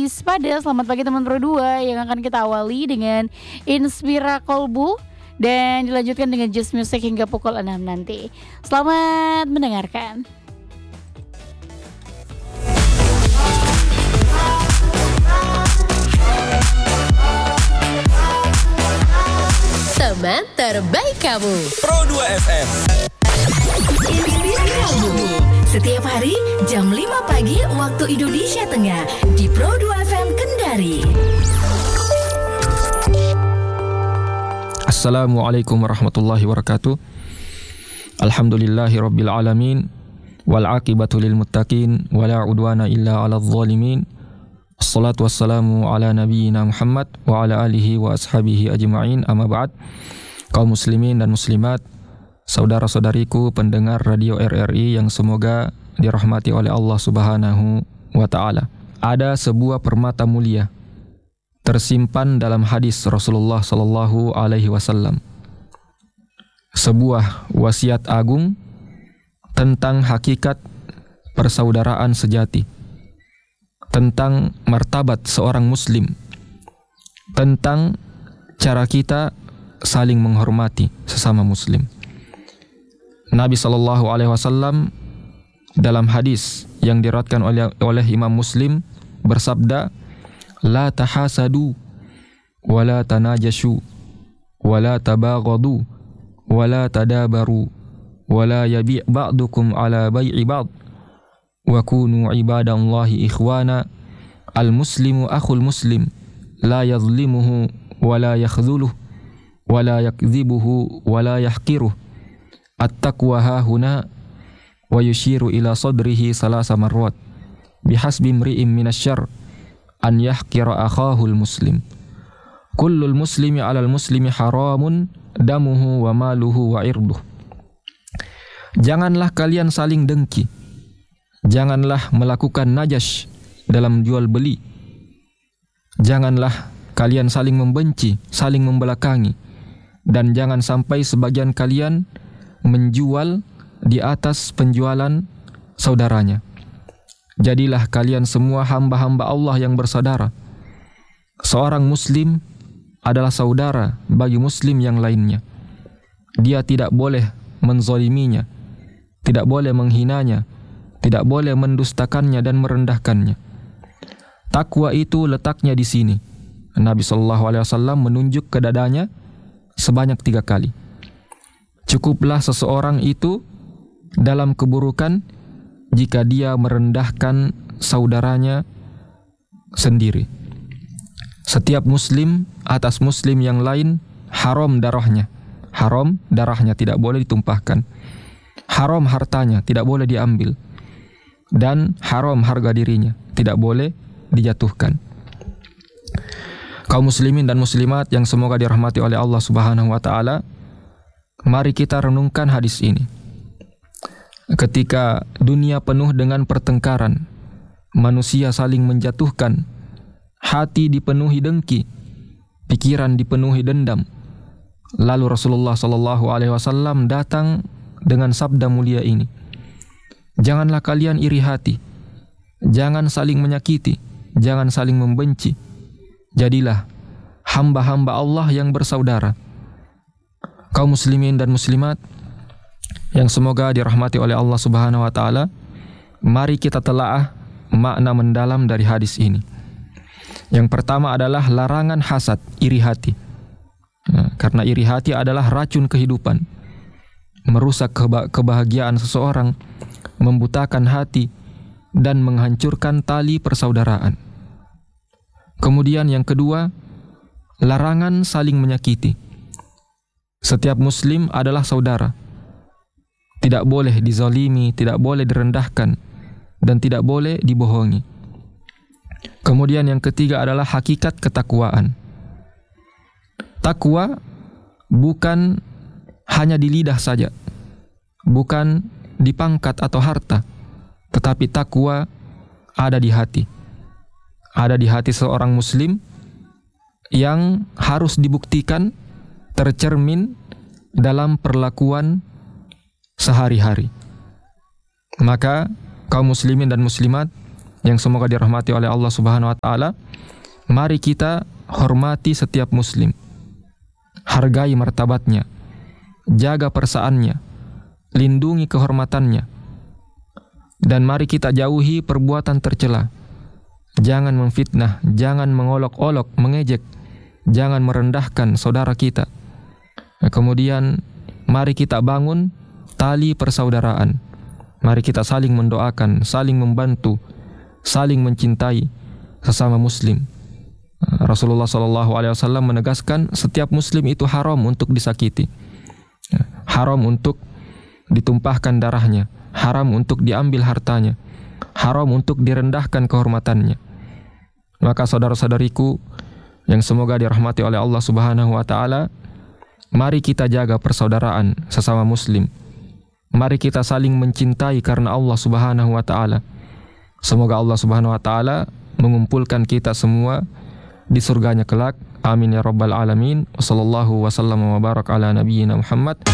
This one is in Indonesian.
Pada. Selamat pagi teman Pro 2 yang akan kita awali dengan Inspira Kolbu dan dilanjutkan dengan Just Music hingga pukul 6 nanti. Selamat mendengarkan. Teman terbaik kamu Pro 2 FM. Inspirasi kamu setiap hari jam 5 pagi waktu Indonesia Tengah di Pro 2 FM Kendari. Assalamualaikum warahmatullahi wabarakatuh. Alhamdulillahi rabbil alamin wal aqibatu lil muttaqin wala udwana illa 'alal zalimin. Assalatu wassalamu ala nabiyyina Muhammad wa ala alihi wa ashabihi ajma'in. Amma ba'd. Kaum muslimin dan muslimat, saudara-saudariku pendengar radio RRI yang semoga dirahmati oleh Allah Subhanahu wa taala. Ada sebuah permata mulia tersimpan dalam hadis Rasulullah sallallahu alaihi wasallam. Sebuah wasiat agung tentang hakikat persaudaraan sejati, tentang martabat seorang muslim, tentang cara kita saling menghormati sesama muslim. Nabi sallallahu alaihi wasallam dalam hadis yang diriwayatkan oleh Imam Muslim bersabda, "La tahasadu wa la tanajashu wa la tabaghadu wa la tadabaru wa la yabi' ba'dukum ala bai'i ba'd wa kunu ibadallahi ikhwana al-muslimu akhul muslim la yadhlimuhu wa la yakhdhuluhu wa la yakdhibuhu wa la yahqiruhu at-taqwa hahuna wa yushiru ila sadrihi salasa marrat bihasbi imri'in minasyarr an yahqira akhahul muslim kullul muslimi 'alal muslimi haramun damuhu wa maluhu wa irduh." Janganlah kalian saling dengki, janganlah melakukan najash dalam jual beli, janganlah kalian saling membenci, saling membelakangi, dan jangan sampai sebagian kalian menjual di atas penjualan saudaranya. Jadilah kalian semua hamba-hamba Allah yang bersaudara. Seorang muslim adalah saudara bagi muslim yang lainnya. Dia tidak boleh menzaliminya, tidak boleh menghinanya, tidak boleh mendustakannya dan merendahkannya. Takwa itu letaknya di sini. Nabi SAW menunjuk ke dadanya sebanyak 3 kali. Cukuplah seseorang itu dalam keburukan jika dia merendahkan saudaranya sendiri. Setiap muslim atas muslim yang lain haram darahnya. Haram darahnya, tidak boleh ditumpahkan. Haram hartanya, tidak boleh diambil. Dan haram harga dirinya, tidak boleh dijatuhkan. Kaum muslimin dan muslimat yang semoga dirahmati oleh Allah Subhanahu wa taala, mari kita renungkan hadis ini. Ketika dunia penuh dengan pertengkaran, manusia saling menjatuhkan, hati dipenuhi dengki, pikiran dipenuhi dendam, lalu Rasulullah sallallahu alaihi wasallam datang dengan sabda mulia ini. Janganlah kalian iri hati, jangan saling menyakiti, jangan saling membenci. Jadilah hamba-hamba Allah yang bersaudara. Kaum muslimin dan muslimat yang semoga dirahmati oleh Allah Subhanahu wa taala, mari kita telaah makna mendalam dari hadis ini. Yang pertama adalah larangan hasad, iri hati. Karena iri hati adalah racun kehidupan, merusak kebahagiaan seseorang, membutakan hati, dan menghancurkan tali persaudaraan. Kemudian yang kedua, larangan saling menyakiti. Setiap muslim adalah saudara. Tidak boleh dizalimi, tidak boleh direndahkan, dan tidak boleh dibohongi. Kemudian yang ketiga adalah hakikat ketakwaan. Takwa bukan hanya di lidah saja, bukan di pangkat atau harta, tetapi takwa ada di hati. Ada di hati seorang muslim yang harus dibuktikan tercermin dalam perlakuan sehari-hari. Maka kaum muslimin dan muslimat yang semoga dirahmati oleh Allah Subhanahu wa taala, mari kita hormati setiap muslim. Hargai martabatnya, jaga persaannya, lindungi kehormatannya. Dan mari kita jauhi perbuatan tercela. Jangan memfitnah, jangan mengolok-olok, mengejek, jangan merendahkan saudara kita. Kemudian mari kita bangun tali persaudaraan. Mari kita saling mendoakan, saling membantu, saling mencintai sesama muslim. Rasulullah SAW menegaskan setiap muslim itu haram untuk disakiti, haram untuk ditumpahkan darahnya, haram untuk diambil hartanya, haram untuk direndahkan kehormatannya. Maka saudara-saudariku yang semoga dirahmati oleh Allah Subhanahu wa taala, mari kita jaga persaudaraan sesama muslim. Mari kita saling mencintai karena Allah Subhanahu wa taala. Semoga Allah Subhanahu wa taala mengumpulkan kita semua di surganya kelak. Amin ya rabbal alamin. Wassallallahu wasallam wa barak ala nabiyyina Muhammad.